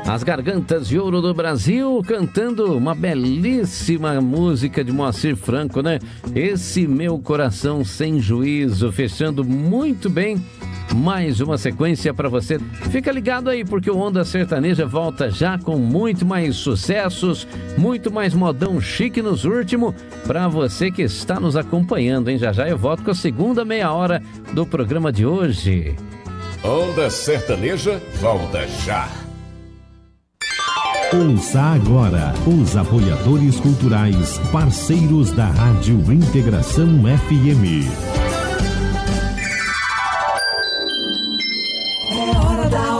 As Gargantas de Ouro do Brasil, cantando uma belíssima música de Moacir Franco, né? Esse Meu Coração Sem Juízo, fechando muito bem mais uma sequência para você. Fica ligado aí, porque o Onda Sertaneja volta já com muito mais sucessos, muito mais modão chique nos últimos, para você que está nos acompanhando, hein? Já já eu volto com a segunda meia hora do programa de hoje. Onda Sertaneja volta já. Ouça agora os apoiadores culturais, parceiros da Rádio Integração FM. É hora da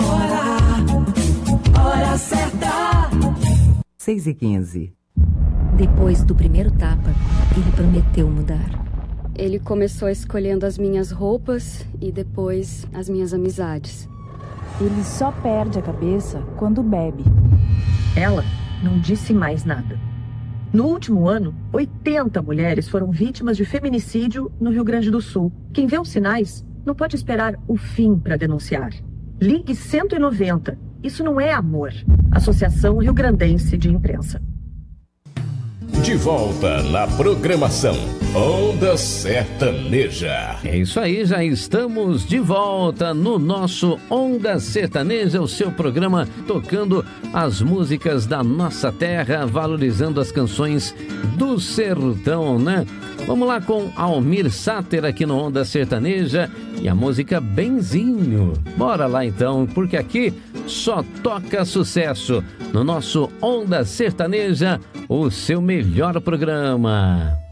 hora certa. 6h15. Depois do primeiro tapa, ele prometeu mudar. Ele começou escolhendo as minhas roupas e depois as minhas amizades. Ele só perde a cabeça quando bebe. Ela não disse mais nada. No último ano, 80 mulheres foram vítimas de feminicídio no Rio Grande do Sul. Quem vê os sinais não pode esperar o fim para denunciar. Ligue 190. Isso não é amor. Associação Rio Grandense de Imprensa. De volta na programação Onda Sertaneja. É isso aí, já estamos de volta no nosso Onda Sertaneja, o seu programa tocando as músicas da nossa terra, valorizando as canções do sertão, né? Vamos lá com Almir Sater aqui no Onda Sertaneja e a música Benzinho. Bora lá então, porque aqui só toca sucesso no nosso Onda Sertaneja, o seu melhor programa.